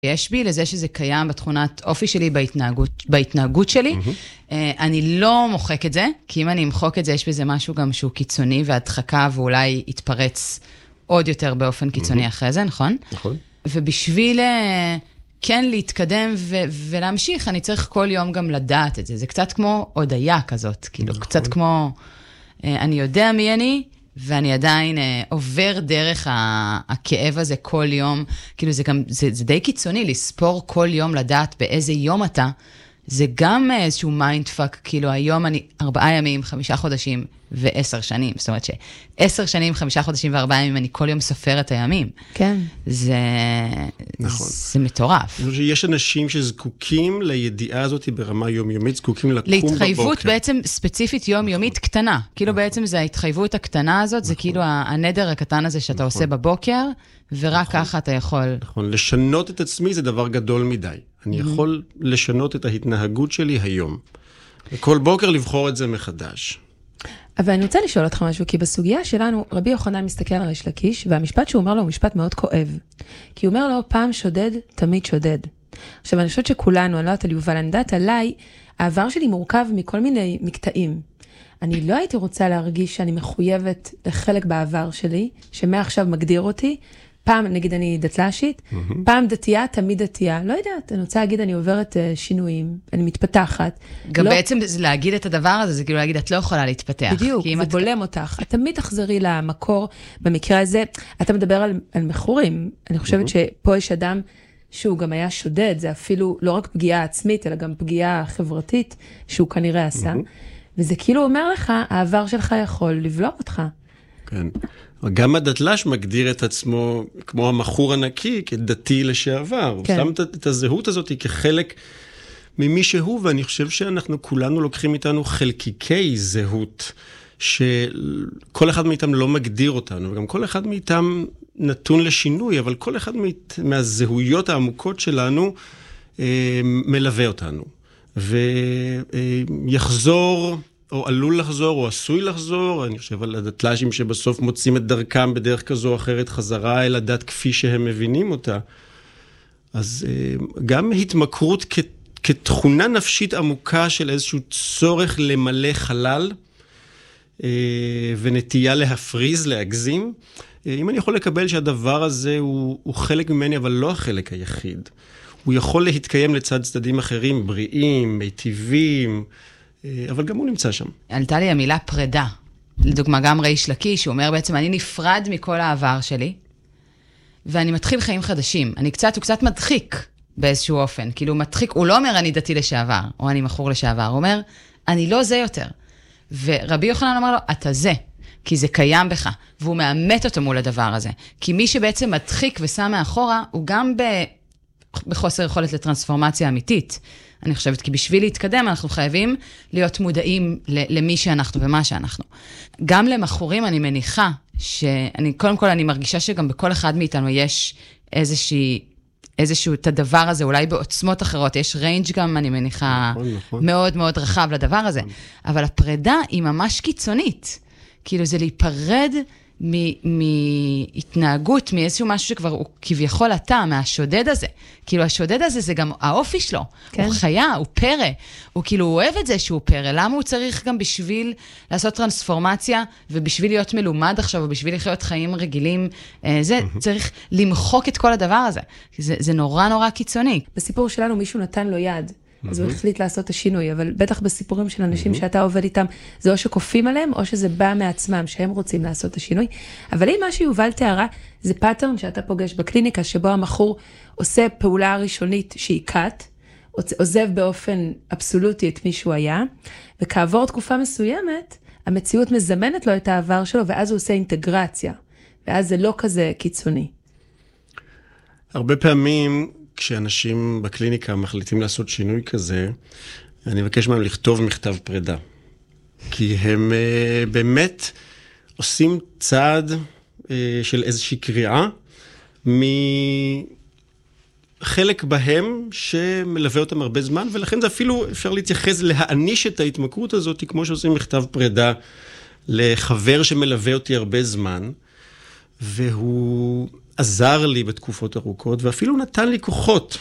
יש בי לזה שזה קיים בתכונת אופי שלי, בהתנהגות שלי. אני לא מוחק את זה, כי אם אני אמחוק את זה, יש בזה משהו גם שהוא קיצוני והדחקה, ואולי יתפרץ עוד יותר באופן קיצוני אחרי זה, נכון? נכון. ובשביל כן להתקדם ולהמשיך, אני צריך כל יום גם לדעת את זה. זה קצת כמו הודיה כזאת, כאילו, קצת כמו, אני יודע מי אני, ואני עדיין עובר דרך הכאב הזה כל יום, כאילו זה די קיצוני, לספור כל יום, לדעת באיזה יום אתה, זה גם איזשהו מיינד פאק, כאילו היום אני 4 ימים, 5 חודשים ו10 שנים, זאת אומרת ש10 שנים, 5 חודשים ו4 ימים, אני כל יום סופר את הימים. כן. נכון. זה מטורף. אני חושב שיש אנשים שזקוקים לידיעה הזאת ברמה יומיומית, זקוקים לקום בבוקר. להתחייבות בעצם ספציפית יומיומית קטנה. כאילו בעצם זה ההתחייבות הקטנה הזאת, זה כאילו הנדר הקטן הזה שאתה עושה בבוקר, ורק ככה אתה יכול. נכון, לשנות את עצמי זה דבר גדול מדי. אני יכול לשנות את ההתנהגות שלי היום. וכל בוקר לבחור את זה מחדש. אבל אני רוצה לשאול אותך משהו, כי בסוגיה שלנו, רבי יוחנן מסתכל על ריש לקיש, והמשפט שהוא אומר לו הוא משפט מאוד כואב. כי הוא אומר לו, פעם שודד, תמיד שודד. עכשיו, אני חושבת שכולנו, אני לא יודעת על יובל, אני יודעת עליי, העבר שלי מורכב מכל מיני מקטעים. אני לא הייתי רוצה להרגיש שאני מחויבת לחלק בעבר שלי, שמעכשיו מגדיר אותי, פעם, נגיד אני דתל"שית, פעם דתייה, תמיד דתייה. לא יודעת, אני רוצה להגיד, אני עוברת שינויים, אני מתפתחת. גם בעצם להגיד את הדבר הזה, זה כאילו להגיד, את לא יכולה להתפתח. בדיוק, זה בולם אותך. את תמיד תחזרי למקור, במקרה הזה, אתה מדבר על מכורים. אני חושבת שפה יש אדם שהוא גם היה שודד, זה אפילו לא רק פגיעה עצמית, אלא גם פגיעה חברתית, שהוא כנראה עשה. וזה כאילו אומר לך, העבר שלך יכול לבלום אותך. כן. גם הדתל"ש מגדיר את עצמו כמו המחור הנקי, כדתי לשעבר. הוא שם את הזהות הזאת כחלק ממי שהוא, ואני חושב שאנחנו כולנו לוקחים איתנו חלקיקי זהות, שכל אחד מאיתם לא מגדיר אותנו, וגם כל אחד מאיתם נתון לשינוי, אבל כל אחד מהזהויות העמוקות שלנו מלווה אותנו. ויחזור או עלול לחזור, או עשוי לחזור, אני חושב על הדתל"שים שבסוף מוצאים את דרכם בדרך כזו או אחרת חזרה אל הדת כפי שהם מבינים אותה. אז גם התמכרות כתכונה נפשית עמוקה של איזשהו צורך למלא חלל, ונטייה להפריז, להגזים. אם אני יכול לקבל שהדבר הזה הוא חלק ממני, אבל לא החלק היחיד. הוא יכול להתקיים לצד צדדים אחרים, בריאים, מיטיבים, אבל גם הוא נמצא שם. עלתה לי המילה פרידה. לדוגמה, גם ריש לקיש, שהוא אומר בעצם, אני נפרד מכל העבר שלי, ואני מתחיל חיים חדשים. הוא קצת מדחיק באיזשהו אופן. כאילו מדחיק, הוא לא אומר אני דתי לשעבר, או אני מכור לשעבר. הוא אומר, אני לא זה יותר. ורבי יוחנן אומר לו, אתה זה, כי זה קיים בך. והוא מאמת אותו מול הדבר הזה. כי מי שבעצם מדחיק ושם מאחורה, הוא גם בחוסר יכולת לטרנספורמציה אמיתית. אני חושבת, כי בשביל להתקדם, אנחנו חייבים להיות מודעים למי שאנחנו ומה שאנחנו. גם למכורים אני מניחה, קודם כל אני מרגישה שגם בכל אחד מאיתנו יש איזשהו את הדבר הזה, אולי בעוצמות אחרות, יש ריינג' גם, אני מניחה, מאוד מאוד רחב לדבר הזה. אבל הפרידה היא ממש קיצונית. כאילו זה להיפרד מהתנהגות, מאיזשהו משהו שכבר הוא כביכול אתה, מהשודד הזה. כאילו השודד הזה זה גם האופי שלו. כן. הוא חיה, הוא פרא. הוא כאילו אוהב את זה שהוא פרא. למה הוא צריך גם בשביל לעשות טרנספורמציה, ובשביל להיות מלומד עכשיו, ובשביל לחיות חיים רגילים, צריך למחוק את כל הדבר הזה. זה נורא נורא קיצוני. בסיפור שלנו מישהו נתן לו יד. אז הוא החליט לעשות את השינוי, אבל בטח בסיפורים של אנשים שאתה עובד איתם, זה או שקופים עליהם, או שזה בא מעצמם, שהם רוצים לעשות את השינוי. אבל אם מה שיובל תיארה, זה פאטרן שאתה פוגש בקליניקה, שבו המכור עושה פעולה ראשונית שהיא קאט, עוזב באופן אבסולוטי את מי שהוא היה, וכעבור תקופה מסוימת, המציאות מזמנת לו את העבר שלו, ואז הוא עושה אינטגרציה, ואז זה לא כזה קיצוני. הרבה פעמים, כשאנשים בקליניקה מחליטים לעשות שינוי כזה, אני מבקש מהם לכתוב מכתב פרידה. כי הם באמת עושים צעד של איזושהי קריאה מחלק בהם שמלווה אותם הרבה זמן, ולכן זה אפילו אפשר להתייחס להעניש את ההתמכרות הזאת, כמו שעושים מכתב פרידה לחבר שמלווה אותי הרבה זמן. והוא עזר לי בתקופות ארוכות, ואפילו נתן לי כוחות